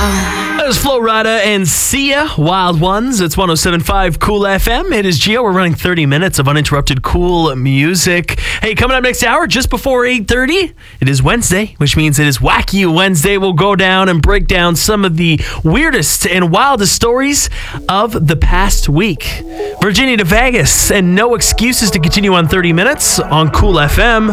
There's Flo Rida and Sia, Wild Ones. It's 107.5 Cool FM. It is Gio. We're running 30 minutes of uninterrupted cool music. Hey, coming up next hour, just before 8:30, it is Wednesday, which means it is Wacky Wednesday. We'll go down and break down some of the weirdest and wildest stories of the past week. Virginia to Vegas, and no excuses to continue on 30 minutes on Cool FM.